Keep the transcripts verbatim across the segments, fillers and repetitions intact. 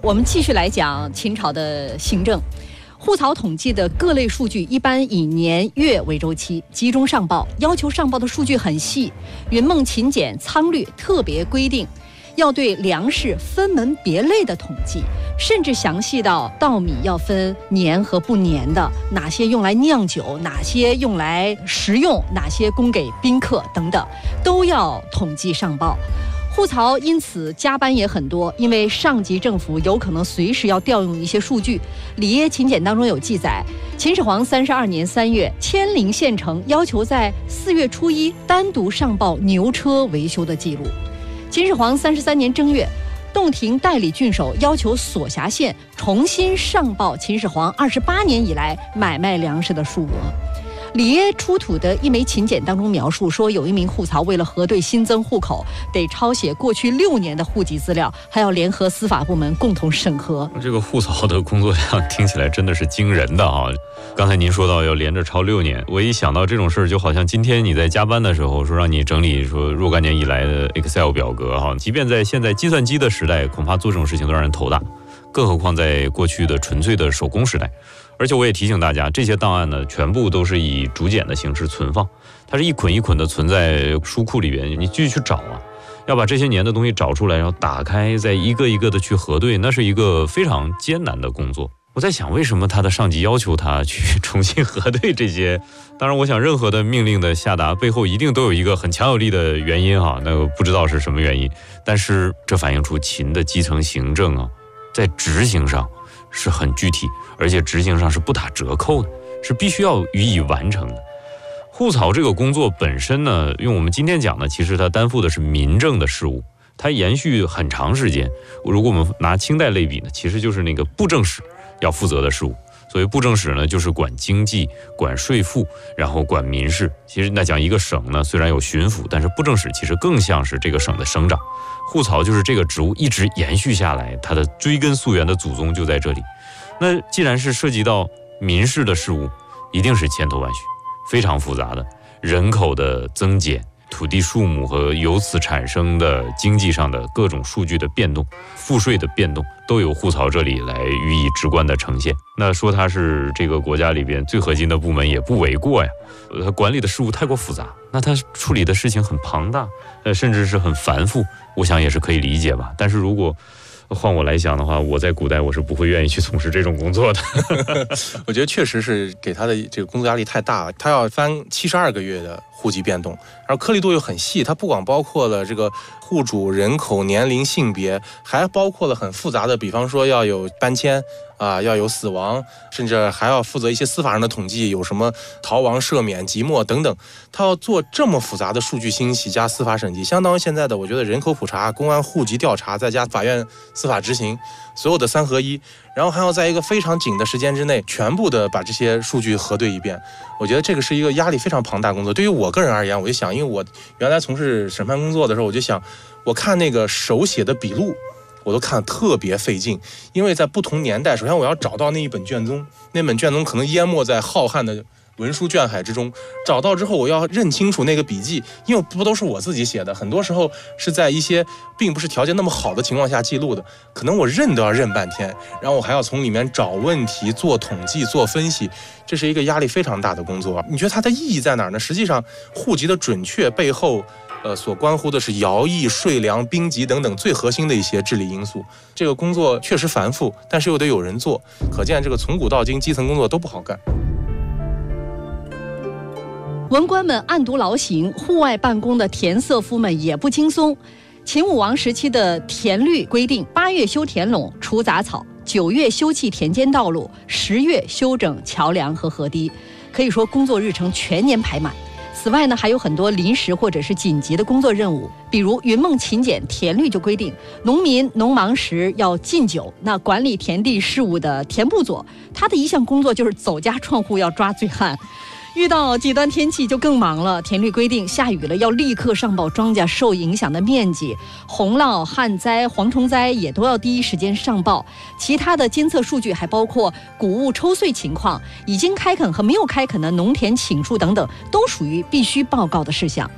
我们继续来讲秦朝的行政。户曹统计的各类数据一般以年月为周期，集中上报，要求上报的数据很细。云梦秦简仓略特别规定，要对粮食分门别类的统计，甚至详细到稻米要分年和不年的，哪些用来酿酒，哪些用来食用，哪些供给宾客等等，都要统计上报。户曹因此加班也很多，因为上级政府有可能随时要调用一些数据。里耶秦简当中有记载，秦始皇三十二年三月，千陵县城要求在四月初一单独上报牛车维修的记录。秦始皇三十三年正月，洞庭代理郡守要求所辖县重新上报秦始皇二十八年以来买卖粮食的数额。里耶出土的一枚秦简当中描述说，有一名户曹为了核对新增户口，得抄写过去六年的户籍资料，还要联合司法部门共同审核。 这个户曹的工作量听起来真的是惊人的啊！刚才您说到要连着抄六年，我一想到这种事儿，就好像今天你在加班的时候说让你整理说若干年以来的 Excel 表格哈，即便在现在计算机的时代，恐怕做这种事情都让人头大，更何况在过去的纯粹的手工时代。而且我也提醒大家，这些档案呢，全部都是以竹简的形式存放，它是一捆一捆的存在书库里边，你继续去找啊，要把这些年的东西找出来，然后打开，再一个一个的去核对，那是一个非常艰难的工作。我在想，为什么他的上级要求他去重新核对这些？当然，我想任何的命令的下达背后一定都有一个很强有力的原因哈，那个不知道是什么原因，但是这反映出秦的基层行政啊，在执行上是很具体，而且执行上是不打折扣的，是必须要予以完成的。户曹这个工作本身呢，用我们今天讲呢，其实它担负的是民政的事务，它延续很长时间。如果我们拿清代类比呢，其实就是那个布政使要负责的事务。所谓布政使呢，就是管经济、管税赋，然后管民事。其实那讲一个省呢，虽然有巡抚，但是布政使其实更像是这个省的省长。户曹就是这个职务一直延续下来，它的追根溯源的祖宗就在这里。那既然是涉及到民事的事务，一定是千头万绪，非常复杂的，人口的增减、土地数目和由此产生的经济上的各种数据的变动、赋税的变动，都由户曹这里来予以直观的呈现。那说它是这个国家里边最核心的部门也不为过呀。它管理的事务太过复杂，那它处理的事情很庞大，呃，甚至是很繁复，我想也是可以理解吧。但是如果换我来想的话，我在古代我是不会愿意去从事这种工作的。 我觉得确实是给他的这个工作压力太大，他要翻七十二个月的户籍变动，然后颗粒度又很细，它不光包括了这个户主、人口、年龄、性别，还包括了很复杂的，比方说要有搬迁啊，要有死亡，甚至还要负责一些司法上的统计，有什么逃亡、赦免、即墨等等。他要做这么复杂的数据清洗加司法审计，相当于现在的我觉得人口普查、公安户籍调查，再加法院司法执行，所有的三合一，然后还要在一个非常紧的时间之内，全部的把这些数据核对一遍。我觉得这个是一个压力非常庞大工作。对于我个人而言，我就想，因为我原来从事审判工作的时候，我就想，我看那个手写的笔录，我都看得特别费劲，因为在不同年代，首先我要找到那一本卷宗，那本卷宗可能淹没在浩瀚的文书卷海之中，找到之后我要认清楚那个笔记，因为不都是我自己写的，很多时候是在一些并不是条件那么好的情况下记录的，可能我认都要认半天，然后我还要从里面找问题、做统计、做分析，这是一个压力非常大的工作。你觉得它的意义在哪儿呢？实际上，户籍的准确背后呃，所关乎的是徭役、税粮、兵籍等等最核心的一些治理因素。这个工作确实繁复，但是又得有人做，可见这个从古到今基层工作都不好干。 文官们暗读劳刑，户外办公的田瑟夫们也不轻松。秦武王时期的田律规定，八月修田垄、除杂草，九月修葺田间道路，十月修整桥梁和河堤，可以说工作日程全年排满。此外呢，还有很多临时或者是紧急的工作任务，比如云梦秦简田律就规定，农民农忙时要禁酒。那管理田地事务的田部佐，他的一项工作就是走家串户要抓醉汉。遇到极端天气就更忙了，田律规定下雨了要立刻上报庄稼受影响的面积，洪涝、旱灾、蝗虫灾也都要第一时间上报。其他的监测数据还包括谷物抽穗情况，已经开垦和没有开垦的农田倾数等等，都属于必须报告的事项。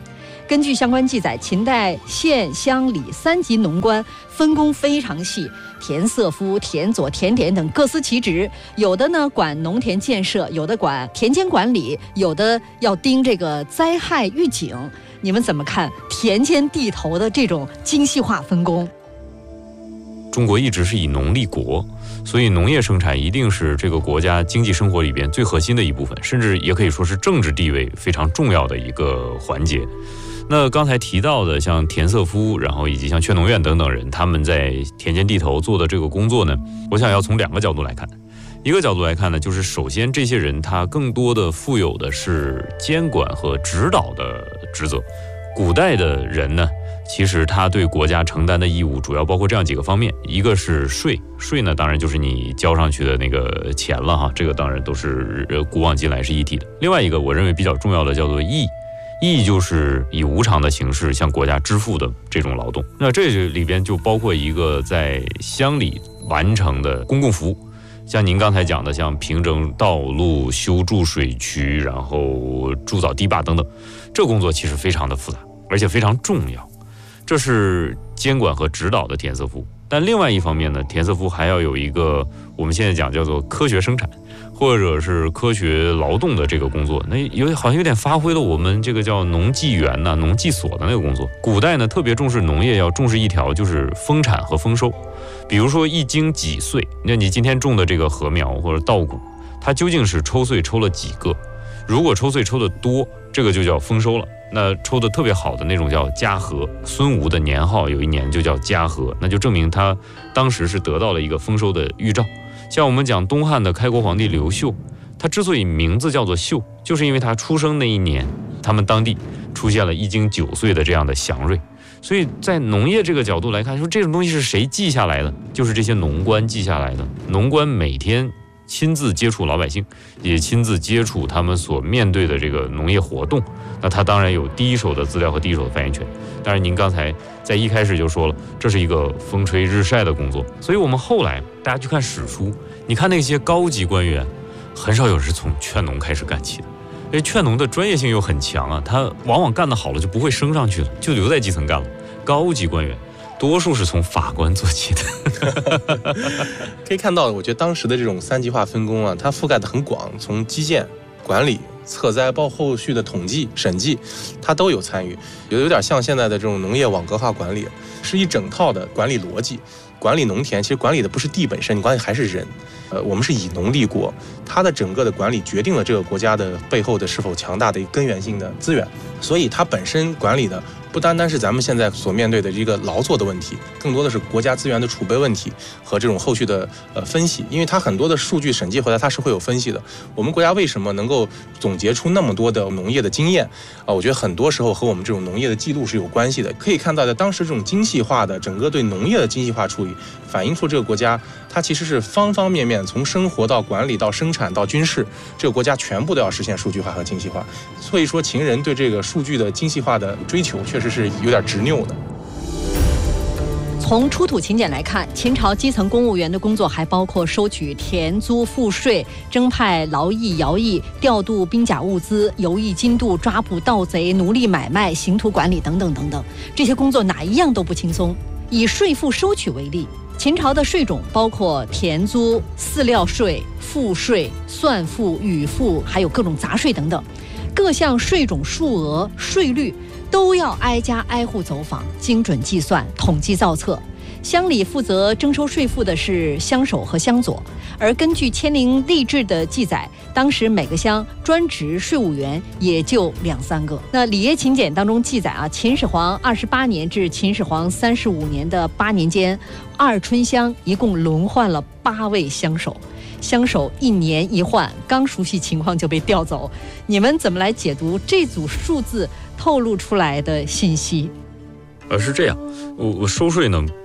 根据相关记载，秦代县乡里三级农官分工非常细，田瑟夫、田佐、田典等各司其职，有的呢管农田建设，有的管田间管理，有的要盯这个灾害预警。你们怎么看田间地头的这种精细化分工？ 中国一直是以农立国，所以农业生产一定是这个国家经济生活里边最核心的一部分，甚至也可以说是政治地位非常重要的一个环节。那刚才提到的像田瑟夫，然后以及像劝农院等等人，他们在田间地头做的这个工作呢，我想要从两个角度来看。一个角度来看呢，就是首先这些人他更多的负有的是监管和指导的职责。古代的人呢，其实他对国家承担的义务主要包括这样几个方面，一个是税，税呢当然就是你交上去的那个钱了哈，这个当然都是古往今来是一体的。另外一个我认为比较重要的叫做义，义就是以无偿的形式向国家支付的这种劳动。那这里边就包括一个在乡里完成的公共服务，像您刚才讲的，像平整道路、修筑水渠，然后筑造堤坝等等，这工作其实非常的复杂，而且非常重要。这是监管和指导的田瑟夫。但另外一方面呢，田瑟夫还要有一个我们现在讲叫做科学生产或者是科学劳动的这个工作，那有好像有点发挥了我们这个叫农技园呐、农技所的那个工作。古代呢特别重视农业，要重视一条就是丰产和丰收。比如说一茎几穗，那你今天种的这个禾苗或者稻谷，它究竟是抽穗抽了几个？如果抽穗抽的多，这个就叫丰收了。那抽的特别好的那种叫嘉禾，孙吴的年号有一年就叫嘉禾，那就证明他当时是得到了一个丰收的预兆。像我们讲东汉的开国皇帝刘秀，他之所以名字叫做秀，就是因为他出生那一年，他们当地出现了一茎九穗的这样的祥瑞。所以在农业这个角度来看，说这种东西是谁记下来的？就是这些农官记下来的。农官每天亲自接触老百姓，也亲自接触他们所面对的这个农业活动，那他当然有第一手的资料和第一手的发言权。当然您刚才在一开始就说了，这是一个风吹日晒的工作，所以我们后来大家去看史书，你看那些高级官员，很少有人是从劝农开始干起的，因为劝农的专业性又很强啊，他往往干得好了就不会升上去了，就留在基层干了。高级官员多数是从法官做起的。 可以看到，我觉得当时的这种三级化分工啊，它覆盖的很广，从基建、管理、测灾，包括后续的统计、审计，它都有参与。有有点像现在的这种农业网格化管理，是一整套的管理逻辑。管理农田，其实管理的不是地本身，你管理还是人。呃，我们是以农立国，它的整个的管理决定了这个国家的背后的是否强大的一个根源性的资源，所以它本身管理的不单单是咱们现在所面对的一个劳作的问题，更多的是国家资源的储备问题和这种后续的呃分析，因为它很多的数据审计回来它是会有分析的。我们国家为什么能够总结出那么多的农业的经验啊？我觉得很多时候和我们这种农业的记录是有关系的。可以看到，在当时这种精细化的整个对农业的精细化处理，反映出这个国家它其实是方方面面，从生活到管理到生产到军事，这个国家全部都要实现数据化和精细化。所以说，秦人对这个数据的精细化的追求，确实是有点执拗的。 从出土秦简来看，秦朝基层公务员的工作还包括收取田租赋税、征派劳役徭役、调度兵甲物资、游弋津渡、抓捕盗贼、奴隶买卖、刑徒管理等等等等。这些工作哪一样都不轻松。以税赋收取为例，秦朝的税种包括田租、饲料税、赋税、算赋、语赋，还有各种杂税等等。各项税种数额、税率都要挨家挨户走访，精准计算、统计造册。乡里负责征收税赋的是乡守和乡佐，而根据《迁陵吏志》的记载，当时每个乡专职税务员也就两三个。那《里耶秦简》当中记载啊，秦始皇二十八年至秦始皇三十五年的八年间，二春乡一共轮换了八位乡守。乡守一年一换，刚熟悉情况就被调走。你们怎么来解读这组数字透露出来的信息？ 呃，是这样，我我收税呢，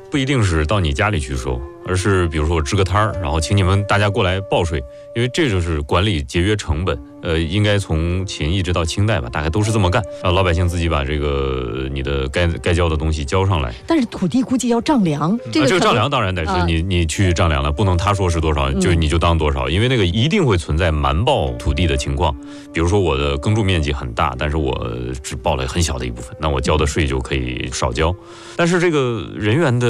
不一定是到你家里去收，而是比如说我支个摊儿，然后请你们大家过来报税，因为这就是管理节约成本。呃，应该从秦一直到清代吧，大概都是这么干，让老百姓自己把这个你的该该交的东西交上来。 但是土地估计要丈量，这个、 啊、这个丈量当然得是你、啊、你去丈量了，不能他说是多少，就你就当多少，嗯、因为那个一定会存在瞒报土地的情况。比如说我的耕种面积很大，但是我只报了很小的一部分，那我交的税就可以少交。但是这个人员的